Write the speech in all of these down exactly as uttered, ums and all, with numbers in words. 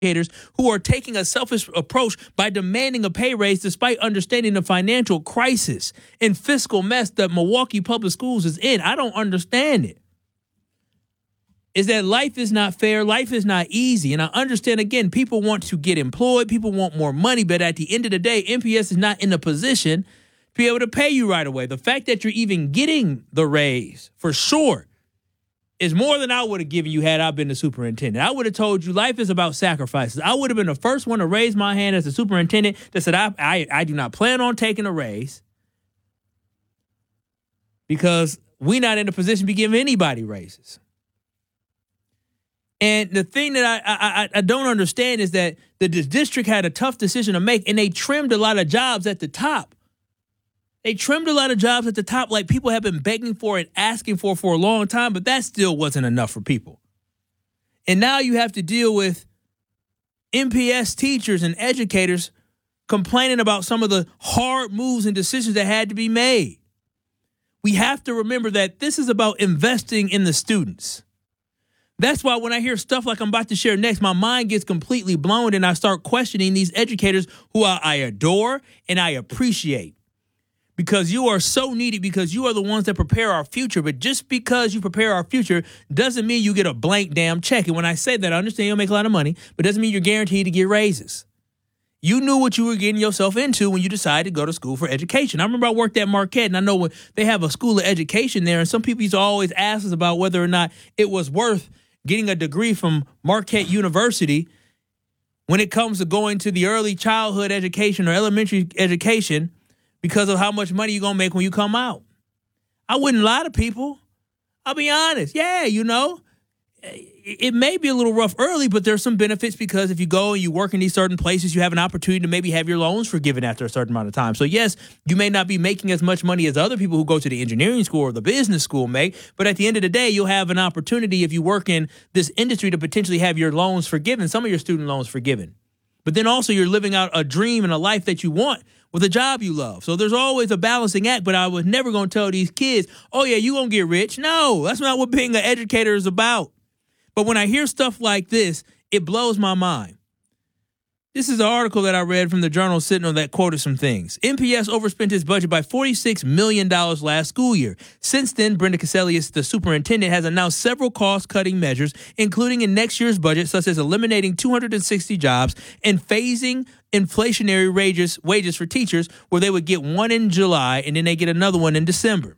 educators who are taking a selfish approach by demanding a pay raise despite understanding the financial crisis and fiscal mess that Milwaukee Public Schools is in. I don't understand it. Is that life is not fair, life is not easy. And I understand, again, people want to get employed, people want more money, but at the end of the day, M P S is not in a position to be able to pay you right away. The fact that you're even getting the raise, for sure, is more than I would have given you had I been the superintendent. I would have told you life is about sacrifices. I would have been the first one to raise my hand as the superintendent that said, I, I, I do not plan on taking a raise because we're not in a position to be giving anybody raises. And the thing that I, I I don't understand is that the district had a tough decision to make, and they trimmed a lot of jobs at the top. They trimmed a lot of jobs at the top like people have been begging for and asking for for a long time, but that still wasn't enough for people. And now you have to deal with M P S teachers and educators complaining about some of the hard moves and decisions that had to be made. We have to remember that this is about investing in the students. That's why when I hear stuff like I'm about to share next, my mind gets completely blown and I start questioning these educators who I, I adore and I appreciate. Because you are so needed, because you are the ones that prepare our future. But just because you prepare our future doesn't mean you get a blank damn check. And when I say that, I understand you'll make a lot of money, but it doesn't mean you're guaranteed to get raises. You knew what you were getting yourself into when you decided to go to school for education. I remember I worked at Marquette, and I know when they have a school of education there, and some people used to always ask us about whether or not it was worth getting a degree from Marquette University when it comes to going to the early childhood education or elementary education because of how much money you're going to make when you come out. I wouldn't lie to people. I'll be honest. Yeah, you know, it may be a little rough early, but there's some benefits because if you go and you work in these certain places, you have an opportunity to maybe have your loans forgiven after a certain amount of time. So yes, you may not be making as much money as other people who go to the engineering school or the business school make, but at the end of the day, you'll have an opportunity if you work in this industry to potentially have your loans forgiven, some of your student loans forgiven. But then also you're living out a dream and a life that you want with a job you love. So there's always a balancing act, but I was never going to tell these kids, oh yeah, you're going to get rich. No, that's not what being an educator is about. But when I hear stuff like this, it blows my mind. This is an article that I read from the Journal Sentinel that quoted some things. M P S overspent its budget by forty-six million dollars last school year. Since then, Brenda Cassellius, the superintendent, has announced several cost-cutting measures, including in next year's budget, such as eliminating two hundred sixty jobs and phasing inflationary wages, wages for teachers, where they would get one in July and then they get another one in December.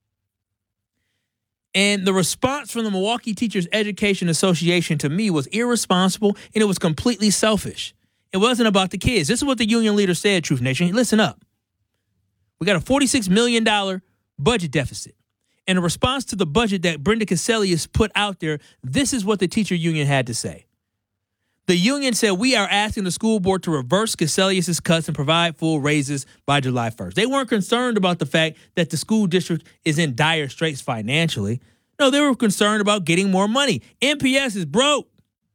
And the response from the Milwaukee Teachers Education Association to me was irresponsible and it was completely selfish. It wasn't about the kids. This is what the union leader said, Truth Nation. Listen up. We got a forty-six million dollars budget deficit. And in response to the budget that Brenda Cassellius put out there, this is what the teacher union had to say. The union said, we are asking the school board to reverse Cassellius' cuts and provide full raises by July first. They weren't concerned about the fact that the school district is in dire straits financially. No, they were concerned about getting more money. M P S is broke.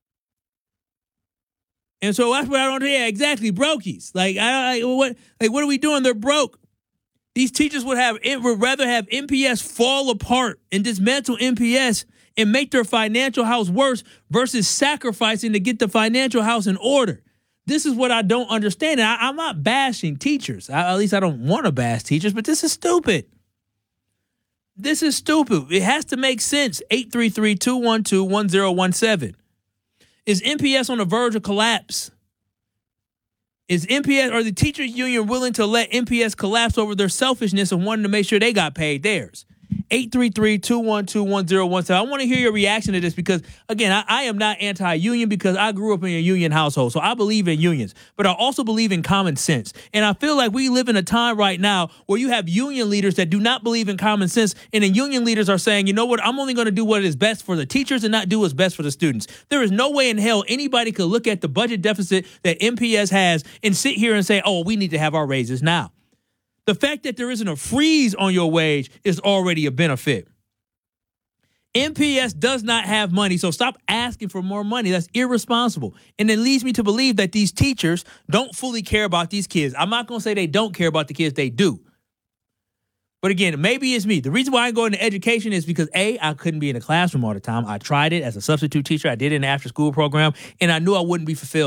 And so that's what I don't yeah, exactly, brokies. Like, I, I what like what are we doing? They're broke. These teachers would have would rather have M P S fall apart and dismantle M P S and make their financial house worse versus sacrificing to get the financial house in order. This is what I don't understand. And I, I'm not bashing teachers. I, at least I don't want to bash teachers, but this is stupid. This is stupid. It has to make sense. eight three three, two one two, one zero one seven. Is M P S on the verge of collapse? Is M P S or the teachers union willing to let M P S collapse over their selfishness and wanting to make sure they got paid theirs? eight three three, two one two, one zero one seven. I want to hear your reaction to this because, again, I, I am not anti-union because I grew up in a union household, so I believe in unions. But I also believe in common sense. And I feel like we live in a time right now where you have union leaders that do not believe in common sense, and the union leaders are saying, you know what, I'm only going to do what is best for the teachers and not do what's best for the students. There is no way in hell anybody could look at the budget deficit that M P S has and sit here and say, oh, we need to have our raises now. The fact that there isn't a freeze on your wage is already a benefit. M P S does not have money, so stop asking for more money. That's irresponsible. And it leads me to believe that these teachers don't fully care about these kids. I'm not going to say they don't care about the kids. They do. But again, maybe it's me. The reason why I go into education is because, A, I couldn't be in the classroom all the time. I tried it as a substitute teacher. I did it in the after-school program, and I knew I wouldn't be fulfilled.